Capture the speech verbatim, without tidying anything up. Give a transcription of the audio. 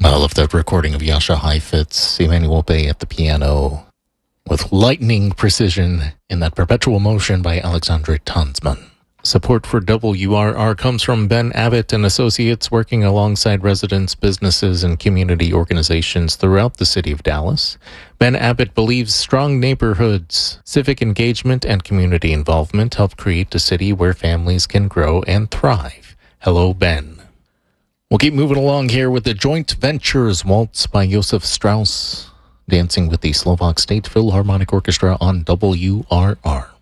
I love that recording of Jascha Heifetz, Emmanuel Bay at the piano, with lightning precision in that perpetual motion by Alexandre Tanzmann. Support for W R R comes from Ben Abbott and Associates, working alongside residents, businesses, and community organizations throughout the city of Dallas. Ben Abbott believes strong neighborhoods, civic engagement, and community involvement help create a city where families can grow and thrive. Hello, Ben. We'll keep moving along here with the Joint Ventures Waltz by Josef Strauss, dancing with the Slovak State Philharmonic Orchestra on W R R.